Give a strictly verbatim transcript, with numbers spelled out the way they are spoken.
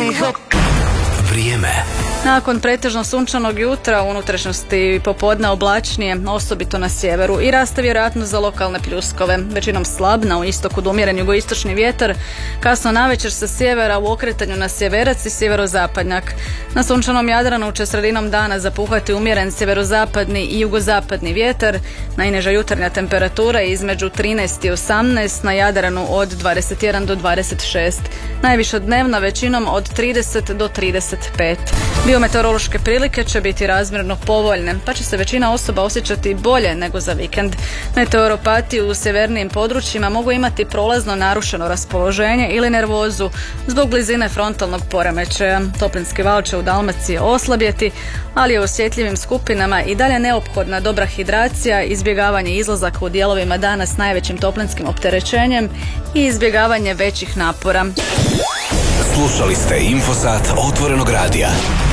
Vrijeme. Nakon pretežno sunčanog jutra, u unutrašnjosti popodne oblačnije, osobito na sjeveru, i raste vjerojatnost za lokalne pljuskove. Većinom slab, na istoku umjeren jugoistočni vjetar, kasno navečer sa sjevera u okretanju na sjeverac i sjeverozapadnjak. Na sunčanom Jadranu će sredinom dana zapuhati umjeren sjeverozapadni i jugozapadni vjetar, najniža jutarnja temperatura je između trinaest i osamnaest, na Jadranu od dvadeset jedan do dvadeset šest. Najviša dnevna većinom od trideset do trideset pet. Biometeorološke prilike će biti razmjerno povoljne, pa će se većina osoba osjećati bolje nego za vikend. Meteoropati u sjevernijim područjima mogu imati prolazno narušeno raspoloženje ili nervozu zbog blizine frontalnog poremećaja. Toplinski val će u Dalmaciji oslabjeti, ali je u osjetljivim skupinama i dalje neophodna dobra hidracija, izbjegavanje izlazaka u dijelovima dana s najvećim toplinskim opterećenjem i izbjegavanje većih napora. Slušali ste Infosat Otvorenog radija.